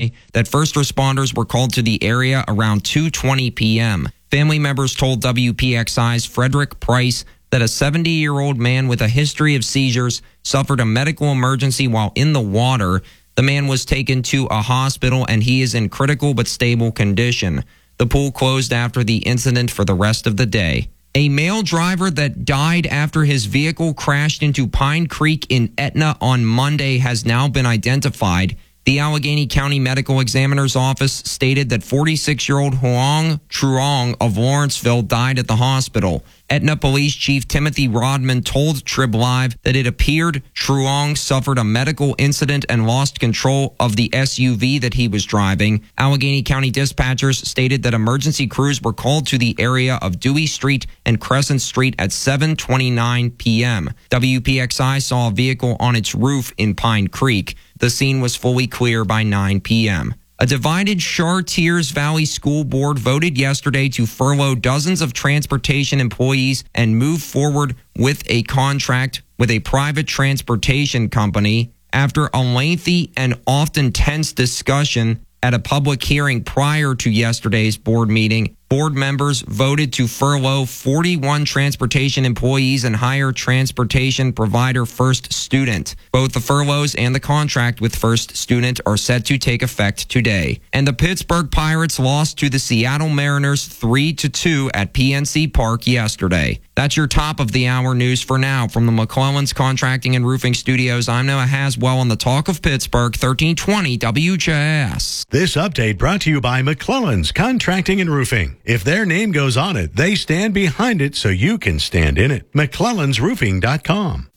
yesterday that first responders were called to the area around 2:20 p.m. Family members told WPXI's Frederick Price that a 70-year-old man with a history of seizures suffered a medical emergency while in the water. The man was taken to a hospital and he is in critical but stable condition. The pool closed after the incident for the rest of the day. A male driver that died after his vehicle crashed into Pine Creek in Etna on Monday has now been identified. The Allegheny County Medical Examiner's Office stated that 46-year-old Huang Truong of Lawrenceville died at the hospital. Etna Police Chief Timothy Rodman told Trib Live that it appeared Truong suffered a medical incident and lost control of the SUV that he was driving. Allegheny County dispatchers stated that emergency crews were called to the area of Dewey Street and Crescent Street at 7:29 p.m. WPXI saw a vehicle on its roof in Pine Creek. The scene was fully clear by 9 p.m. A divided Chartiers Valley School Board voted yesterday to furlough dozens of transportation employees and move forward with a contract with a private transportation company. After a lengthy and often tense discussion at a public hearing prior to yesterday's board meeting, board members voted to furlough 41 transportation employees and hire transportation provider First Student. Both the furloughs and the contract with First Student are set to take effect today. And the Pittsburgh Pirates lost to the Seattle Mariners 3-2 at PNC Park yesterday. That's your top of the hour news for now. From the McClellan's Contracting and Roofing Studios, I'm Noah Haswell on the Talk of Pittsburgh, 1320 WJS. This update brought to you by McClellan's Contracting and Roofing. If their name goes on it, they stand behind it so you can stand in it. McClellan'sRoofing.com.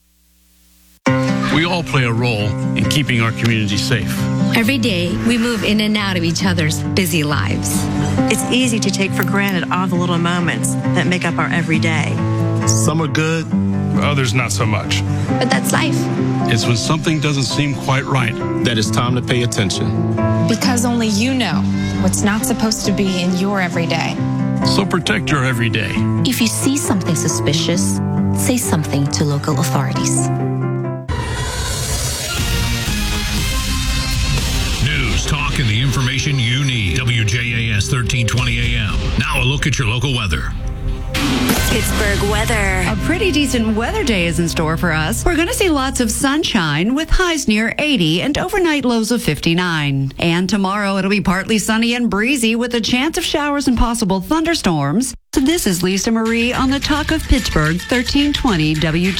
We all play a role in keeping our community safe. Every day, we move in and out of each other's busy lives. It's easy to take for granted all the little moments that make up our everyday. Some are good, others not so much. But that's life. It's when something doesn't seem quite right that it's time to pay attention. Because only you know what's not supposed to be in your everyday. So protect your everyday. If you see something suspicious, say something to local authorities. News, talk, and the information you need. WJAS 1320 AM. Now a look at your local weather. Pittsburgh weather. A pretty decent weather day is in store for us. We're going to see lots of sunshine with highs near 80 and overnight lows of 59. And tomorrow it'll be partly sunny and breezy with a chance of showers and possible thunderstorms. So this is Lisa Marie on the Talk of Pittsburgh, 1320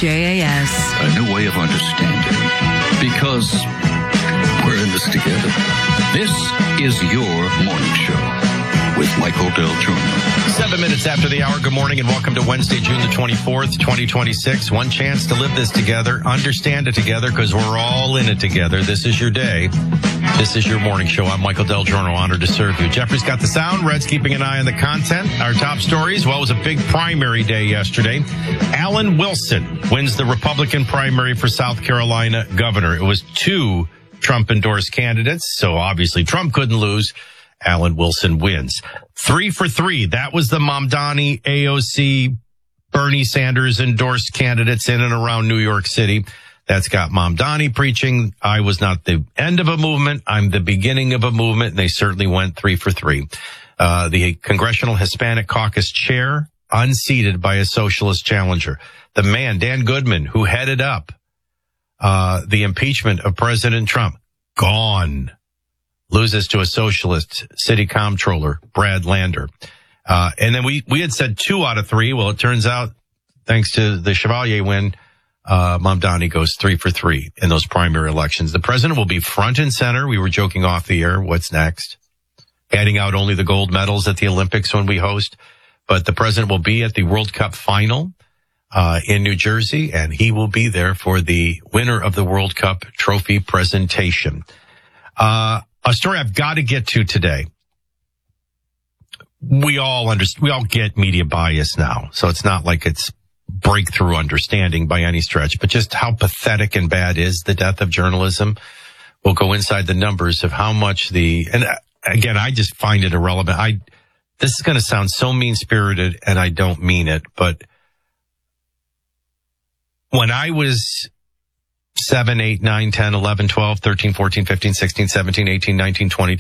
WJAS. A new way of understanding. Because we're in this together. This is your morning show with Michael Del Turno. 7 minutes after the hour. Good morning and welcome to Wednesday, June the 24th, 2026. One chance to live this together, understand it together, because we're all in it together. This is your day. This is your morning show. I'm Michael Del Giorno, honored to serve you. Jeffrey's got the sound. Red's keeping an eye on the content. Our top stories. Well, it was a big primary day yesterday. Alan Wilson wins the Republican primary for South Carolina governor. It was two Trump-endorsed candidates, so obviously Trump couldn't lose. Alan Wilson wins. 3 for 3. That was the Mamdani, AOC, Bernie Sanders endorsed candidates in and around New York City. That's got Mamdani preaching, I was not the end of a movement, I'm the beginning of a movement. And they certainly went 3 for 3. The Congressional Hispanic Caucus chair, unseated by a socialist challenger. The man, Dan Goodman, who headed up the impeachment of President Trump, gone. Loses to a socialist city comptroller, Brad Lander. And then we had said 2 out of 3. Well, it turns out, thanks to the Chevalier win, Mamdani goes 3 for 3 in those primary elections. The president will be front and center. We were joking off the air. What's next? Handing out only the gold medals at the Olympics when we host. But the president will be at the World Cup final in New Jersey, and he will be there for the winner of the World Cup trophy presentation. A story I've got to get to today. We all get media bias now, so it's not like it's breakthrough understanding by any stretch, but just how pathetic and bad is the death of journalism. We'll go inside the numbers of how much and again, I just find it irrelevant. This is going to sound so mean-spirited, and I don't mean it, but when I was 7, 8, 9, 10, 11, 12, 13, 14, 15, 16, 17, 18, 19, 20,